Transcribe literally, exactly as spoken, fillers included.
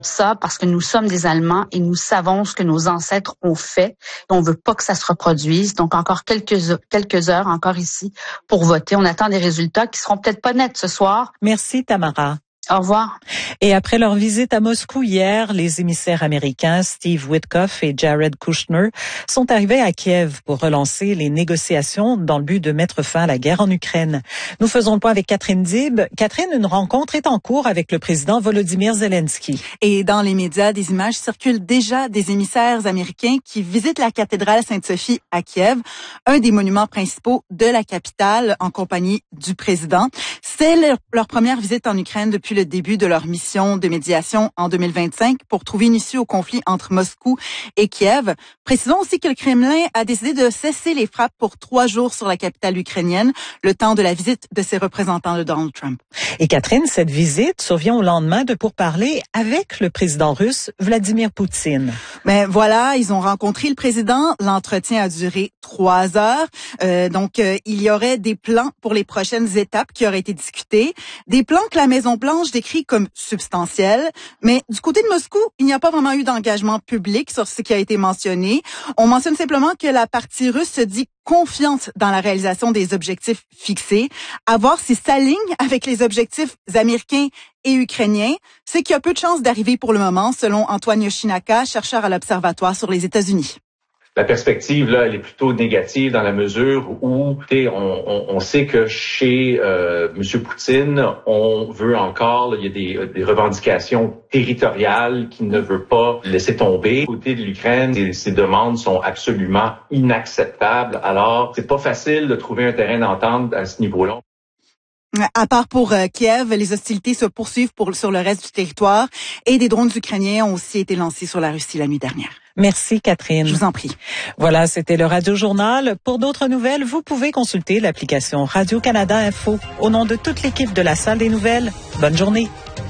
ça parce que nous sommes des Allemands et nous savons ce que nos ancêtres ont fait. Et on veut pas que ça se reproduise. Donc, encore quelques, quelques heures, encore ici, pour voter. On attend des résultats qui seront peut-être pas nets ce soir. Merci, Tamara. Au revoir. Et après leur visite à Moscou hier, les émissaires américains Steve Witkoff et Jared Kushner sont arrivés à Kiev pour relancer les négociations dans le but de mettre fin à la guerre en Ukraine. Nous faisons le point avec Catherine Dib. Catherine, une rencontre est en cours avec le président Volodymyr Zelensky. Et dans les médias, des images circulent déjà des émissaires américains qui visitent la cathédrale Sainte-Sophie à Kiev, un des monuments principaux de la capitale, en compagnie du président. C'est leur, leur première visite en Ukraine depuis le début de leur mission de médiation en deux mille vingt-cinq pour trouver une issue au conflit entre Moscou et Kiev. Précisons aussi que le Kremlin a décidé de cesser les frappes pour trois jours sur la capitale ukrainienne, le temps de la visite de ses représentants de Donald Trump. Et Catherine, cette visite survient au lendemain de pourparlers avec le président russe Vladimir Poutine. Ben voilà, ils ont rencontré le président. L'entretien a duré trois heures. Euh, donc, euh, il y aurait des plans pour les prochaines étapes qui auraient été discutés. Des plans que la Maison-Blanche décrit comme substantiels. Mais du côté de Moscou, il n'y a pas vraiment eu d'engagement public sur ce qui a été mentionné. On mentionne simplement que la partie russe se dit confiante dans la réalisation des objectifs fixés, à voir s'ils s'alignent avec les objectifs américains et ukrainiens, ce qui a peu de chances d'arriver pour le moment, selon Antoine Yoshinaka, chercheur à l'Observatoire sur les États-Unis. La perspective, là, elle est plutôt négative dans la mesure où, on, on, on sait que chez euh, M. Poutine, on veut encore, là, il y a des, des revendications territoriales qu'il ne veut pas laisser tomber. Du côté de l'Ukraine, ces, ces demandes sont absolument inacceptables. Alors, c'est pas facile de trouver un terrain d'entente à ce niveau-là. À part pour euh, Kiev, les hostilités se poursuivent pour, sur le reste du territoire et des drones ukrainiens ont aussi été lancés sur la Russie la nuit dernière. Merci Catherine. Je vous en prie. Voilà, c'était le Radio Journal. Pour d'autres nouvelles, vous pouvez consulter l'application Radio-Canada Info. Au nom de toute l'équipe de la Salle des Nouvelles, bonne journée.